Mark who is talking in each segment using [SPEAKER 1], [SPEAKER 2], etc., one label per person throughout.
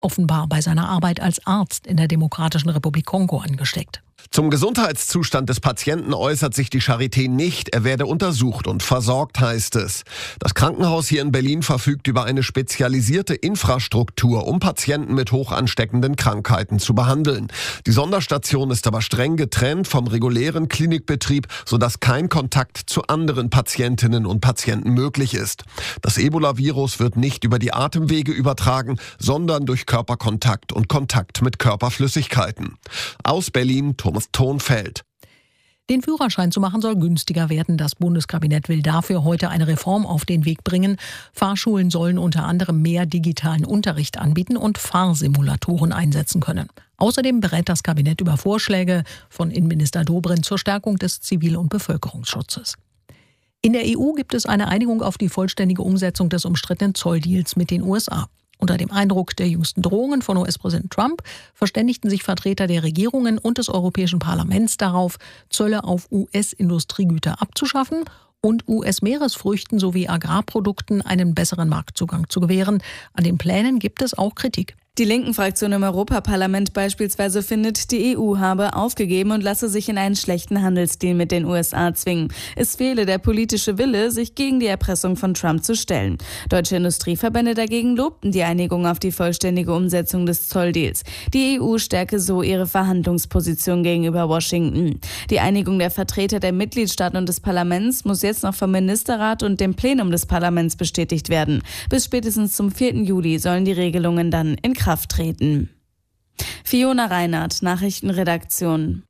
[SPEAKER 1] offenbar bei seiner Arbeit als Arzt in der Demokratischen Republik Kongo angesteckt.
[SPEAKER 2] Zum Gesundheitszustand des Patienten äußert sich die Charité nicht. Er werde untersucht und versorgt, heißt es. Das Krankenhaus hier in Berlin verfügt über eine spezialisierte Infrastruktur, um Patienten mit hoch ansteckenden Krankheiten zu behandeln. Die Sonderstation ist aber streng getrennt vom regulären Klinikbetrieb, sodass kein Kontakt zu anderen Patientinnen und Patienten möglich ist. Das Ebola-Virus wird nicht über die Atemwege übertragen, sondern durch Körperkontakt und Kontakt mit Körperflüssigkeiten. Aus Berlin, Thomas Thonfeld.
[SPEAKER 1] Den Führerschein zu machen soll günstiger werden. Das Bundeskabinett will dafür heute eine Reform auf den Weg bringen. Fahrschulen sollen unter anderem mehr digitalen Unterricht anbieten und Fahrsimulatoren einsetzen können. Außerdem berät das Kabinett über Vorschläge von Innenminister Dobrindt zur Stärkung des Zivil- und Bevölkerungsschutzes. In der EU gibt es eine Einigung auf die vollständige Umsetzung des umstrittenen Zolldeals mit den USA. Unter dem Eindruck der jüngsten Drohungen von US-Präsident Trump verständigten sich Vertreter der Regierungen und des Europäischen Parlaments darauf, Zölle auf US-Industriegüter abzuschaffen und US-Meeresfrüchten sowie Agrarprodukten einen besseren Marktzugang zu gewähren. An den Plänen gibt es auch Kritik.
[SPEAKER 3] Die Linken-Fraktion im Europaparlament beispielsweise findet, die EU habe aufgegeben und lasse sich in einen schlechten Handelsdeal mit den USA zwingen. Es fehle der politische Wille, sich gegen die Erpressung von Trump zu stellen. Deutsche Industrieverbände dagegen lobten die Einigung auf die vollständige Umsetzung des Zolldeals. Die EU stärke so ihre Verhandlungsposition gegenüber Washington. Die Einigung der Vertreter der Mitgliedstaaten und des Parlaments muss jetzt noch vom Ministerrat und dem Plenum des Parlaments bestätigt werden. Bis spätestens zum 4. Juli sollen die Regelungen dann in Kraft treten. Fiona Reinhardt, Nachrichtenredaktion.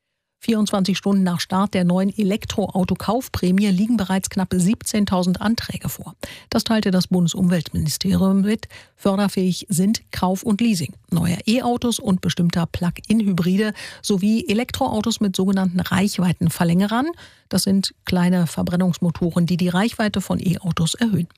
[SPEAKER 1] 24 Stunden nach Start der neuen Elektroauto-Kaufprämie liegen bereits knapp 17.000 Anträge vor. Das teilte das Bundesumweltministerium mit. Förderfähig sind Kauf und Leasing neuer E-Autos und bestimmter Plug-in-Hybride sowie Elektroautos mit sogenannten Reichweitenverlängerern. Das sind kleine Verbrennungsmotoren, die die Reichweite von E-Autos erhöhen.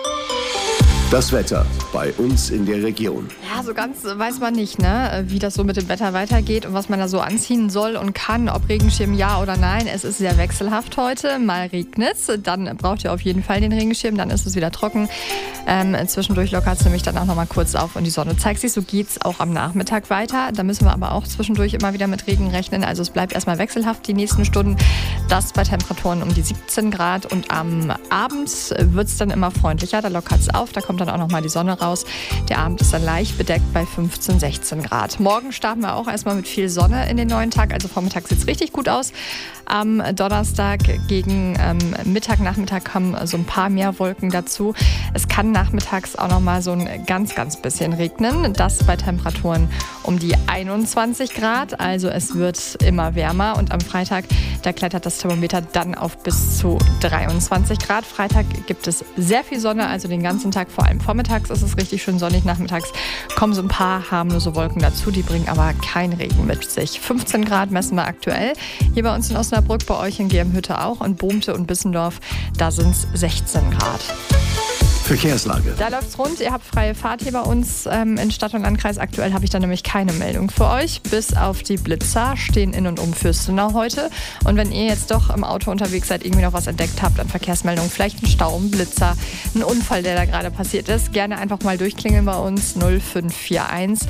[SPEAKER 4] Das Wetter bei uns in der Region.
[SPEAKER 5] Ja, so ganz weiß man nicht, ne, wie das so mit dem Wetter weitergeht und was man da so anziehen soll und kann, ob Regenschirm ja oder nein. Es ist sehr wechselhaft heute. Mal regnet es, dann braucht ihr auf jeden Fall den Regenschirm, dann ist es wieder trocken. Zwischendurch lockert es nämlich dann auch noch mal kurz auf und die Sonne zeigt sich. So geht es auch am Nachmittag weiter. Da müssen wir aber auch zwischendurch immer wieder mit Regen rechnen. Also es bleibt erstmal wechselhaft die nächsten Stunden. Das bei Temperaturen um die 17 Grad und am Abend wird es dann immer freundlicher. Da lockert es auf, da kommt dann auch noch mal die Sonne raus. Der Abend ist dann leicht bedeckt bei 15, 16 Grad. Morgen starten wir auch erstmal mit viel Sonne in den neuen Tag. Also vormittags sieht es richtig gut aus. Am Donnerstag gegen Mittag, Nachmittag kommen so ein paar mehr Wolken dazu. Es kann nachmittags auch noch mal so ein ganz, ganz bisschen regnen. Das bei Temperaturen um die 21 Grad. Also es wird immer wärmer. Und am Freitag, da klettert das Thermometer dann auf bis zu 23 Grad. Freitag gibt es sehr viel Sonne, also den ganzen Tag. Vor allem vormittags ist es richtig schön sonnig. Nachmittags kommen so ein paar harmlose Wolken dazu. Die bringen aber kein Regen mit sich. 15 Grad messen wir aktuell. Hier bei uns in Osnabrück, bei euch in Germhütte auch. Und Bohmte und Bissendorf, da sind es 16 Grad.
[SPEAKER 4] Verkehrslage.
[SPEAKER 5] Da läuft's rund. Ihr habt freie Fahrt hier bei uns in Stadt und Landkreis. Aktuell habe ich da nämlich keine Meldung für euch. Bis auf die Blitzer stehen in und um Fürstenau heute. Und wenn ihr jetzt doch im Auto unterwegs seid, irgendwie noch was entdeckt habt an Verkehrsmeldungen, vielleicht ein Stau, ein Blitzer, ein Unfall, der da gerade passiert ist, gerne einfach mal durchklingeln bei uns 0541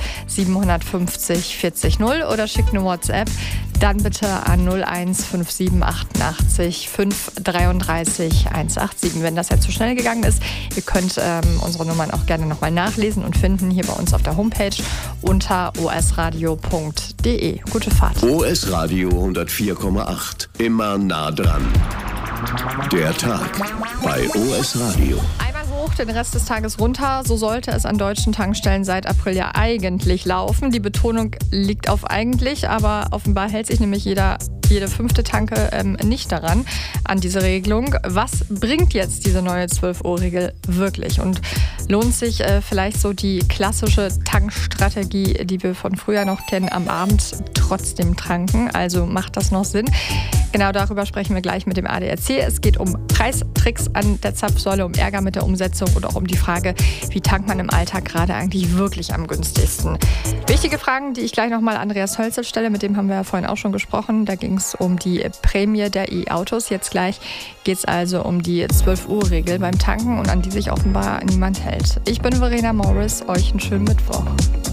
[SPEAKER 5] 750 40 0 oder schickt eine WhatsApp. Dann bitte an 0157 88 533 187. Wenn das jetzt zu schnell gegangen ist, ihr könnt unsere Nummern auch gerne nochmal nachlesen und finden hier bei uns auf der Homepage unter osradio.de. Gute Fahrt.
[SPEAKER 4] OS Radio 104,8. Immer nah dran. Der Tag bei OS Radio.
[SPEAKER 5] Einmal hoch, den Rest des Tages runter. So sollte es an deutschen Tankstellen seit April ja eigentlich laufen. Die Betonung liegt auf eigentlich, aber offenbar hält sich nämlich jede 5. Tanke nicht daran, an diese Regelung. Was bringt jetzt diese neue 12-Uhr-Regel wirklich? Und lohnt sich vielleicht so die klassische Tankstrategie, die wir von früher noch kennen, am Abend trotzdem tanken? Also macht das noch Sinn? Genau darüber sprechen wir gleich mit dem ADAC. Es geht um Preistricks an der Zapfsäule, um Ärger mit der Umsetzung und auch um die Frage, wie tankt man im Alltag gerade eigentlich wirklich am günstigsten? Wichtige Fragen, die ich gleich nochmal Andreas Hölzel stelle, mit dem haben wir ja vorhin auch schon gesprochen. Da ging es um die Prämie der E-Autos. Jetzt gleich geht es also um die 12-Uhr-Regel beim Tanken und an die sich offenbar niemand hält. Ich bin Verena Morris, euch einen schönen Mittwoch.